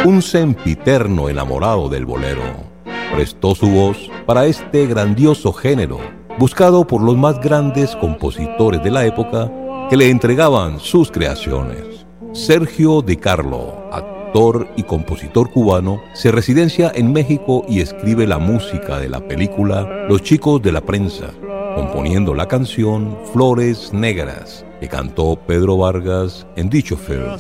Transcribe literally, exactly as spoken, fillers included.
Un sempiterno enamorado del bolero, prestó su voz para este grandioso género, buscado por los más grandes compositores de la época que le entregaban sus creaciones. Sergio Di Carlo, actor y compositor cubano, se residencia en México y escribe la música de la película Los chicos de la prensa, componiendo la canción Flores Negras, que cantó Pedro Vargas en dicho film.